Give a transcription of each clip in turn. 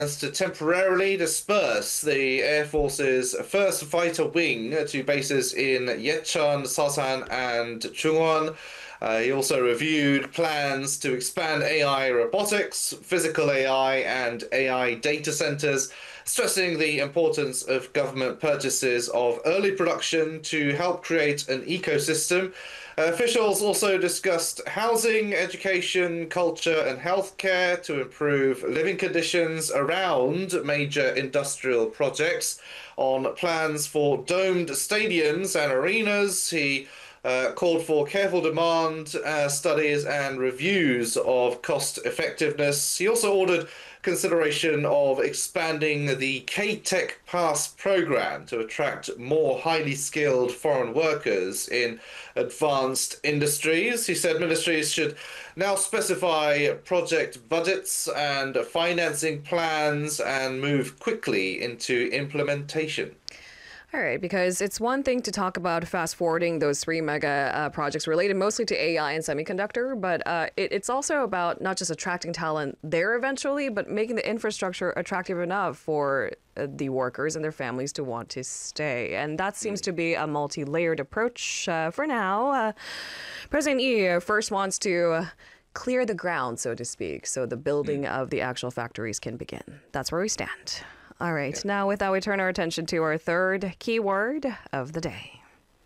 to temporarily disperse the Air Force's first fighter wing to bases in Yecheon, Sasan, and Chungwon. He also reviewed plans to expand AI robotics, physical AI, and AI data centers, stressing the importance of government purchases of early production to help create an ecosystem. Officials also discussed housing, education, culture, and healthcare to improve living conditions around major industrial projects. On plans for domed stadiums and arenas, he called for careful demand studies and reviews of cost effectiveness. He also ordered consideration of expanding the K-Tech Pass program to attract more highly skilled foreign workers in advanced industries. He said ministries should now specify project budgets and financing plans and move quickly into implementation. All right, because it's one thing to talk about fast forwarding those three mega projects related mostly to AI and semiconductor, but it's also about not just attracting talent there eventually, but making the infrastructure attractive enough for the workers and their families to want to stay. And that seems to be a multi-layered approach for now. President Lee first wants to clear the ground, so to speak, so the building of the actual factories can begin. That's where we stand. All right, now with that, we turn our attention to our third keyword of the day.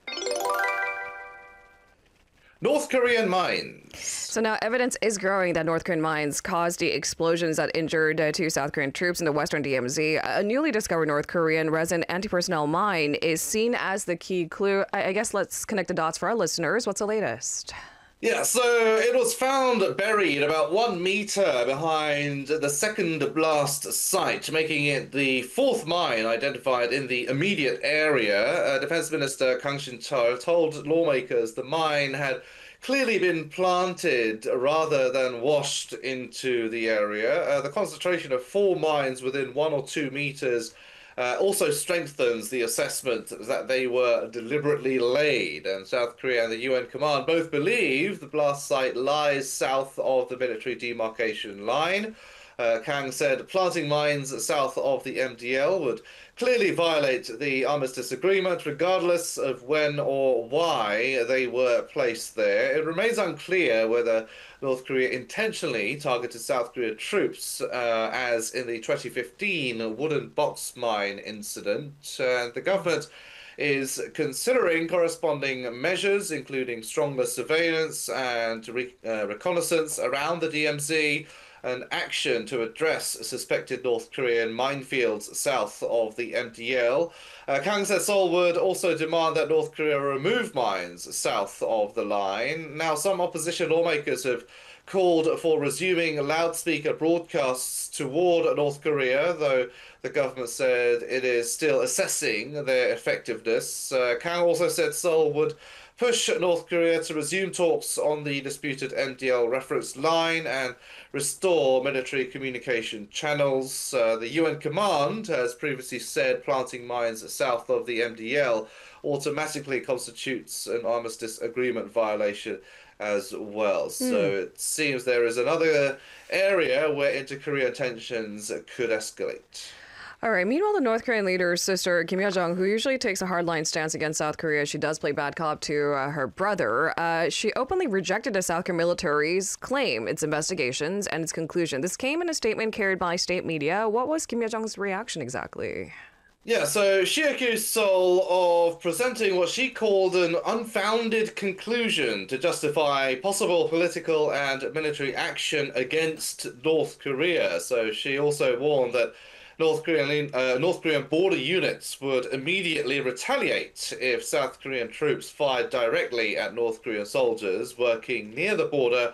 North Korean mines. So now evidence is growing that North Korean mines caused the explosions that injured two South Korean troops in the western DMZ. A newly discovered North Korean resin anti-personnel mine is seen as the key clue. I guess let's connect the dots for our listeners. What's the latest? Yeah, so it was found buried about 1 meter behind the second blast site, making it the fourth mine identified in the immediate area. Defense Minister Kang Shin-cheol told lawmakers the mine had clearly been planted rather than washed into the area. The concentration of 4 mines within 1 or 2 meters also strengthens the assessment that they were deliberately laid, and South Korea and the UN command both believe the blast site lies south of the military demarcation line. Kang said planting mines south of the MDL would clearly violate the armistice agreement, regardless of when or why they were placed there. It remains unclear whether North Korea intentionally targeted South Korean troops, as in the 2015 wooden box mine incident. The government is considering corresponding measures, including stronger surveillance and reconnaissance around the DMZ, an action to address suspected North Korean minefields south of the MDL. Kang said Seoul would also demand that North Korea remove mines south of the line. Now, some opposition lawmakers have called for resuming loudspeaker broadcasts toward North Korea, though the government said it is still assessing their effectiveness. Kang also said Seoul would push North Korea to resume talks on the disputed MDL reference line and restore military communication channels. The UN command has previously said planting mines south of the MDL automatically constitutes an armistice agreement violation as well. So it seems there is another area where inter-Korean tensions could escalate. All right. Meanwhile, the North Korean leader's sister, Kim Yo-jong, who usually takes a hardline stance against South Korea, she does play bad cop to her brother. She openly rejected the South Korean military's claim, its investigations, and its conclusion. This came in a statement carried by state media. What was Kim Yo-jong's reaction exactly? Yeah, so she accused Seoul of presenting what she called an unfounded conclusion to justify possible political and military action against North Korea. So she also warned that North Korean border units would immediately retaliate if South Korean troops fired directly at North Korean soldiers working near the border,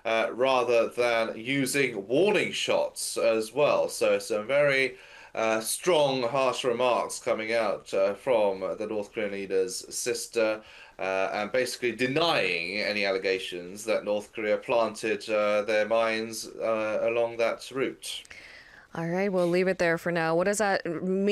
rather than using warning shots as well. So some very strong, harsh remarks coming out from the North Korean leader's sister, and basically denying any allegations that North Korea planted their mines along that route. All right, we'll leave it there for now. What does that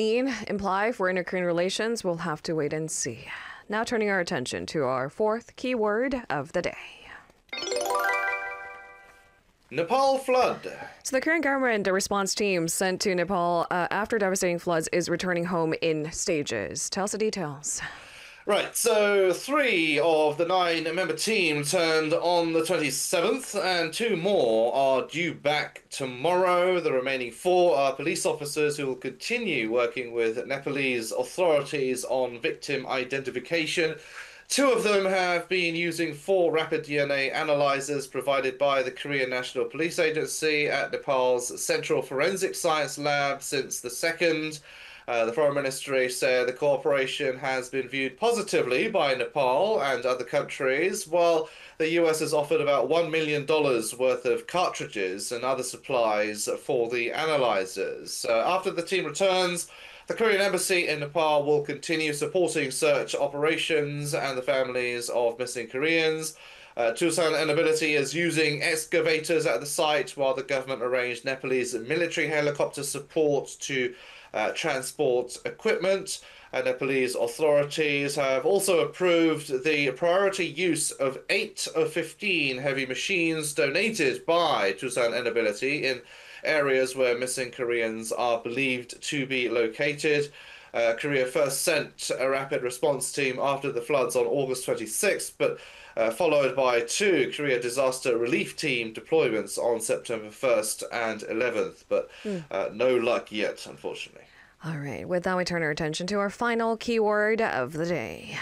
imply for inter-Korean relations? We'll have to wait and see. Now turning our attention to our fourth keyword of the day. Nepal flood. So the Korean government, a response team sent to Nepal after devastating floods, is returning home in stages. Tell us the details. Right, so 3 of the 9-member team returned on the 27th, and 2 more are due back tomorrow. The remaining 4 are police officers who will continue working with Nepalese authorities on victim identification. 2 of them have been using 4 rapid DNA analyzers provided by the Korean National Police Agency at Nepal's Central Forensic Science Lab since the 2nd. The Foreign Ministry said the cooperation has been viewed positively by Nepal and other countries, while the US has offered about $1 million worth of cartridges and other supplies for the analyzers. After the team returns, the Korean embassy in Nepal will continue supporting search operations and the families of missing Koreans. Tucson Ability is using excavators at the site, while the government arranged Nepalese military helicopter support to transport equipment. Nepalese authorities have also approved the priority use of 8 of 15 heavy machines donated by Tucson Ability in areas where missing Koreans are believed to be located. Korea first sent a rapid response team after the floods on August 26th, but followed by 2 Korea Disaster Relief Team deployments on September 1st and 11th, but no luck yet, unfortunately. All right, with that, we turn our attention to our final keyword of the day.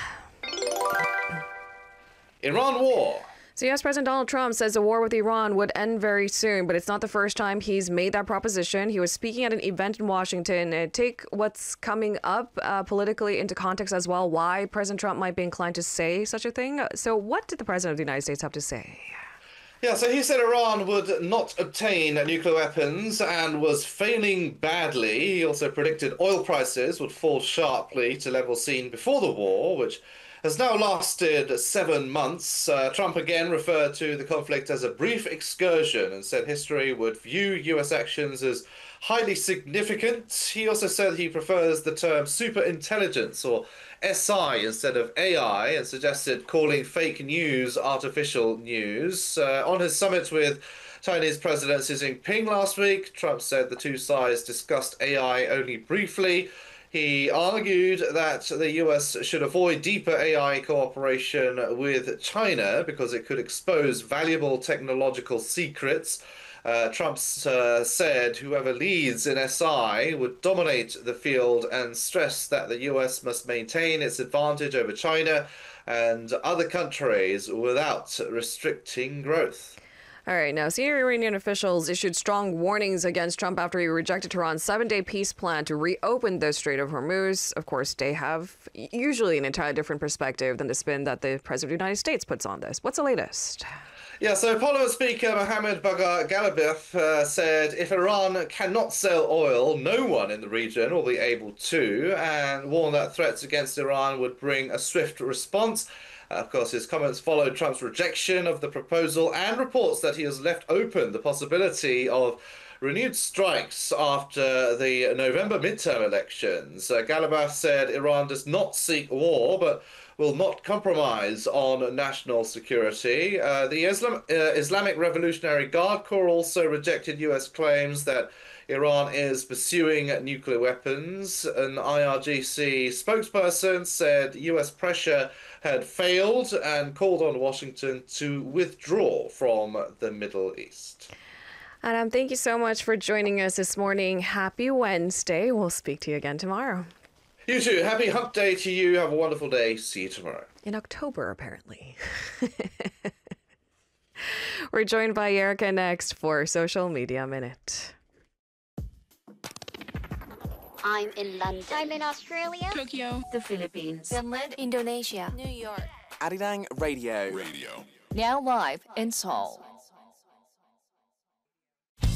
Iran war. So U.S. President Donald Trump says the war with Iran would end very soon, but it's not the first time he's made that proposition. He was speaking at an event in Washington. Take what's coming up politically into context as well, why President Trump might be inclined to say such a thing. So what did the President of the United States have to say? Yeah, so he said Iran would not obtain nuclear weapons and was failing badly. He also predicted oil prices would fall sharply to levels seen before the war, which has now lasted 7 months. Trump again referred to the conflict as a brief excursion and said history would view U.S. actions as highly significant. He also said he prefers the term superintelligence, or SI, instead of AI, and suggested calling fake news artificial news. On his summit with Chinese President Xi Jinping last week, Trump said the 2 sides discussed AI only briefly. He argued that the US should avoid deeper AI cooperation with China because it could expose valuable technological secrets. Trump said whoever leads in SI would dominate the field and stressed that the US must maintain its advantage over China and other countries without restricting growth. All right, now senior Iranian officials issued strong warnings against Trump after he rejected Tehran's 7-day peace plan to reopen the Strait of Hormuz. Of course, they have usually an entirely different perspective than the spin that the President of the United States puts on this. What's the latest? Yeah, so Parliament Speaker Mohammad Bagher Ghalibaf said if Iran cannot sell oil, no one in the region will be able to, and warned that threats against Iran would bring a swift response. Of course, his comments followed Trump's rejection of the proposal and reports that he has left open the possibility of renewed strikes after the November midterm elections. Ghalibaf said Iran does not seek war, but will not compromise on national security. The Islamic Revolutionary Guard Corps also rejected U.S. claims that Iran is pursuing nuclear weapons. An IRGC spokesperson said U.S. pressure had failed and called on Washington to withdraw from the Middle East. Adam, thank you so much for joining us this morning. Happy Wednesday. We'll speak to you again tomorrow. You too. Happy Hump Day to you. Have a wonderful day. See you tomorrow. In October, apparently. We're joined by Erica next for Social Media Minute. I'm in London. I'm in Australia. Tokyo. The Philippines. Finland. Indonesia. New York. Arirang Radio. Now live in Seoul.